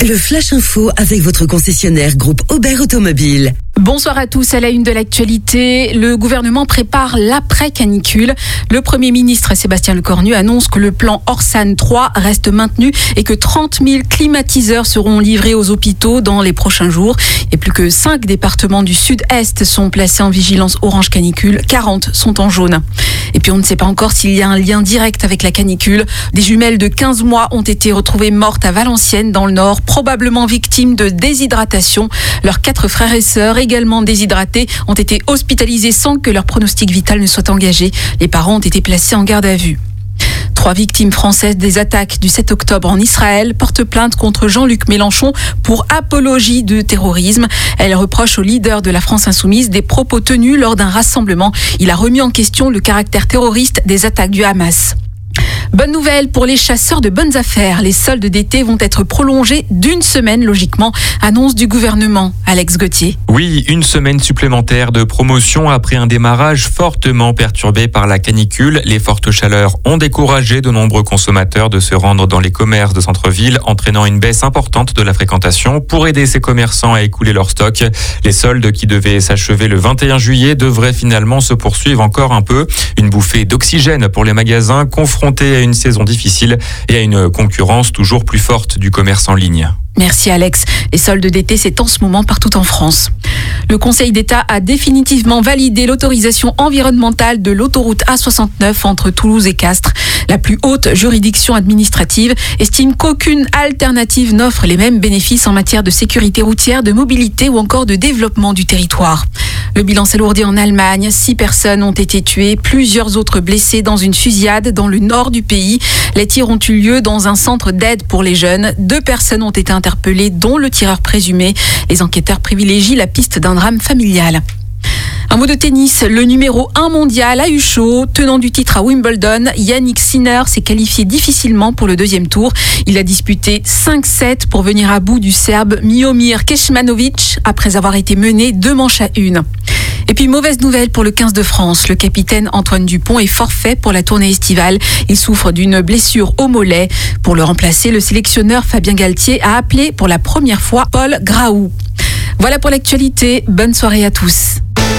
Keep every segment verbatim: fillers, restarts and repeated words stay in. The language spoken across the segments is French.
Le Flash Info avec votre concessionnaire groupe Aubert Automobile. Bonsoir à tous. À la une de l'actualité, le gouvernement prépare l'après-canicule. Le Premier ministre Sébastien Lecornu annonce que le plan Orsan trois reste maintenu et que trente mille climatiseurs seront livrés aux hôpitaux dans les prochains jours. Et plus que cinq départements du sud-est sont placés en vigilance orange canicule, quarante sont en jaune. Et puis on ne sait pas encore s'il y a un lien direct avec la canicule. Des jumelles de quinze mois ont été retrouvées mortes à Valenciennes dans le Nord, probablement victimes de déshydratation. Leurs quatre frères et sœurs, également déshydratés, ont été hospitalisés sans que leur pronostic vital ne soit engagé. Les parents ont été placés en garde à vue. Trois victimes françaises des attaques du sept octobre en Israël portent plainte contre Jean-Luc Mélenchon pour apologie de terrorisme. Elle reproche au leader de la France Insoumise des propos tenus lors d'un rassemblement. Il a remis en question le caractère terroriste des attaques du Hamas. Bonne nouvelle pour les chasseurs de bonnes affaires. Les soldes d'été vont être prolongés d'une semaine, logiquement. Annonce du gouvernement. Alex Gauthier. Oui, une semaine supplémentaire de promotion après un démarrage fortement perturbé par la canicule. Les fortes chaleurs ont découragé de nombreux consommateurs de se rendre dans les commerces de centre-ville, entraînant une baisse importante de la fréquentation. Pour aider ces commerçants à écouler leur stock, les soldes qui devaient s'achever le vingt et un juillet devraient finalement se poursuivre encore un peu. Une bouffée d'oxygène pour les magasins confrontés à une saison difficile et à une concurrence toujours plus forte du commerce en ligne. Merci Alex. Les soldes d'été, c'est en ce moment partout en France. Le Conseil d'État a définitivement validé l'autorisation environnementale de l'autoroute A soixante-neuf entre Toulouse et Castres. La plus haute juridiction administrative estime qu'aucune alternative n'offre les mêmes bénéfices en matière de sécurité routière, de mobilité ou encore de développement du territoire. Le bilan s'alourdit en Allemagne. Six personnes ont été tuées, plusieurs autres blessées dans une fusillade dans le nord du pays. Les tirs ont eu lieu dans un centre d'aide pour les jeunes. Deux personnes ont été interpellées, dont le tireur présumé. Les enquêteurs privilégient la piste d'un drame familial. Un mot de tennis, le numéro un mondial a eu chaud. Tenant du titre à Wimbledon, Yannick Sinner s'est qualifié difficilement pour le deuxième tour. Il a disputé cinq sets pour venir à bout du Serbe Miomir Kecmanovic après avoir été mené deux manches à une. Et puis, mauvaise nouvelle pour le quinze de France. Le capitaine Antoine Dupont est forfait pour la tournée estivale. Il souffre d'une blessure au mollet. Pour le remplacer, le sélectionneur Fabien Galtier a appelé pour la première fois Paul Graou. Voilà pour l'actualité. Bonne soirée à tous.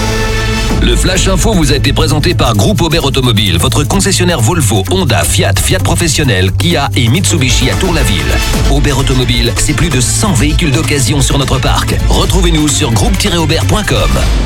Le Flash Info vous a été présenté par Groupe Aubert Automobile, votre concessionnaire Volvo, Honda, Fiat, Fiat Professionnel, Kia et Mitsubishi à Tour-la-Ville. Aubert Automobile, c'est plus de cent véhicules d'occasion sur notre parc. Retrouvez-nous sur groupe tiret aubert point com.